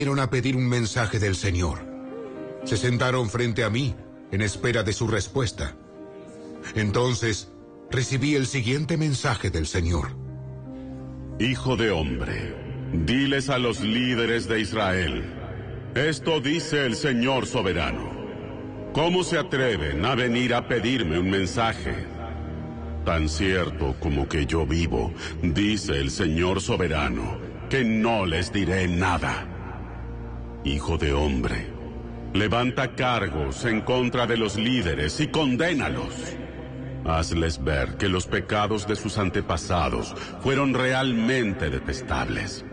Vinieron a pedir un mensaje del Señor. Se sentaron frente a mí, en espera de su respuesta. Entonces, recibí el siguiente mensaje del Señor. Hijo de hombre, diles a los líderes de Israel, esto dice el Señor soberano. ¿Cómo se atreven a venir a pedirme un mensaje? Tan cierto como que yo vivo, dice el Señor soberano, que no les diré nada. Hijo de hombre, levanta cargos en contra de los líderes y condénalos. Hazles ver que los pecados de sus antepasados fueron realmente detestables.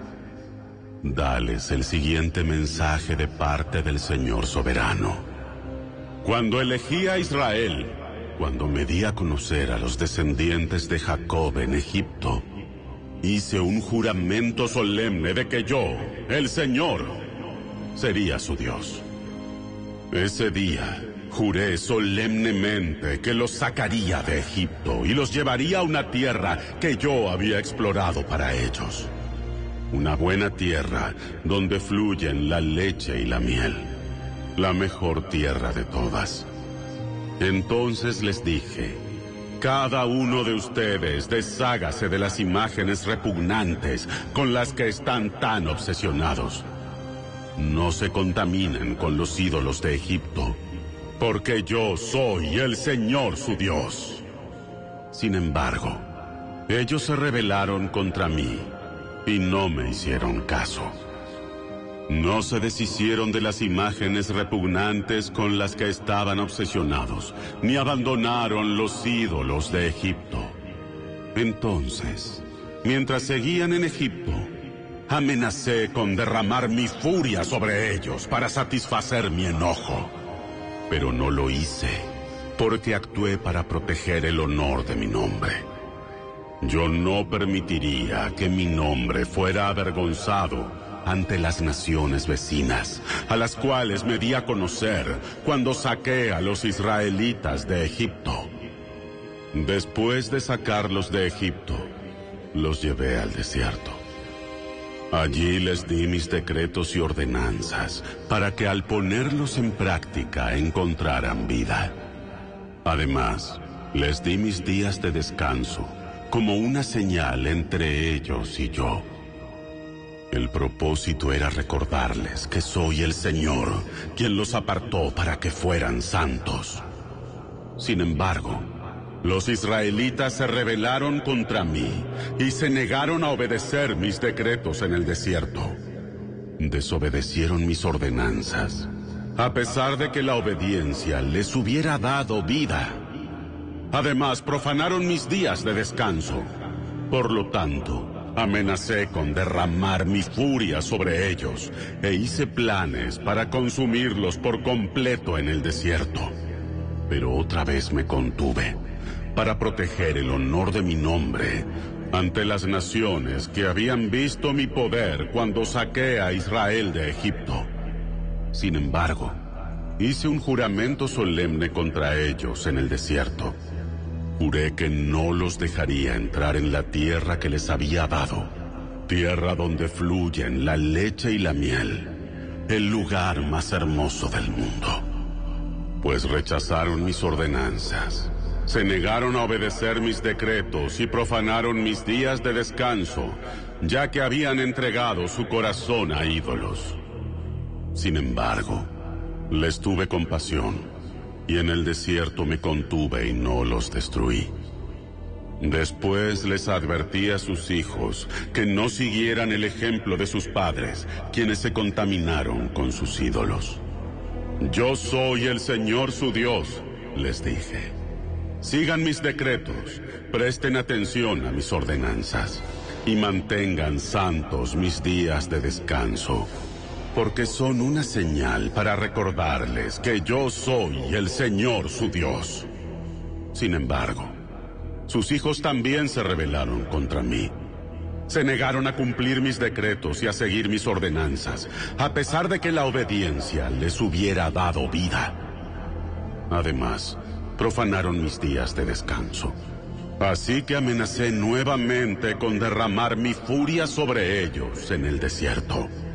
Dales el siguiente mensaje de parte del Señor soberano. Cuando elegí a Israel, cuando me di a conocer a los descendientes de Jacob en Egipto, hice un juramento solemne de que yo, el Señor, sería su Dios. Ese día, juré solemnemente que los sacaría de Egipto y los llevaría a una tierra que yo había explorado para ellos. Una buena tierra donde fluyen la leche y la miel. La mejor tierra de todas. Entonces les dije, cada uno de ustedes deshágase de las imágenes repugnantes con las que están tan obsesionados. No se contaminen con los ídolos de Egipto, porque yo soy el Señor su Dios. Sin embargo, ellos se rebelaron contra mí y no me hicieron caso. No se deshicieron de las imágenes repugnantes con las que estaban obsesionados, ni abandonaron los ídolos de Egipto. Entonces, mientras seguían en Egipto, amenacé con derramar mi furia sobre ellos para satisfacer mi enojo. Pero no lo hice, porque actué para proteger el honor de mi nombre. Yo no permitiría que mi nombre fuera avergonzado ante las naciones vecinas, a las cuales me di a conocer cuando saqué a los israelitas de Egipto. Después de sacarlos de Egipto, los llevé al desierto. Allí les di mis decretos y ordenanzas para que al ponerlos en práctica encontraran vida. Además, les di mis días de descanso como una señal entre ellos y yo. El propósito era recordarles que soy el Señor, quien los apartó para que fueran santos. Sin embargo, los israelitas se rebelaron contra mí y se negaron a obedecer mis decretos en el desierto. Desobedecieron mis ordenanzas, a pesar de que la obediencia les hubiera dado vida. Además, profanaron mis días de descanso. Por lo tanto, amenacé con derramar mi furia sobre ellos e hice planes para consumirlos por completo en el desierto. Pero otra vez me contuve para proteger el honor de mi nombre ante las naciones que habían visto mi poder cuando saqué a Israel de Egipto. Sin embargo, hice un juramento solemne contra ellos en el desierto. Juré que no los dejaría entrar en la tierra que les había dado, tierra donde fluyen la leche y la miel, el lugar más hermoso del mundo. Pues rechazaron mis ordenanzas, se negaron a obedecer mis decretos y profanaron mis días de descanso, ya que habían entregado su corazón a ídolos. Sin embargo, les tuve compasión, y en el desierto me contuve y no los destruí. Después les advertí a sus hijos que no siguieran el ejemplo de sus padres, quienes se contaminaron con sus ídolos. Yo soy el Señor su Dios, les dije. Sigan mis decretos, presten atención a mis ordenanzas, y mantengan santos mis días de descanso, porque son una señal para recordarles que yo soy el Señor su Dios. Sin embargo, sus hijos también se rebelaron contra mí. Se negaron a cumplir mis decretos y a seguir mis ordenanzas, a pesar de que la obediencia les hubiera dado vida. Además, profanaron mis días de descanso. Así que amenacé nuevamente con derramar mi furia sobre ellos en el desierto.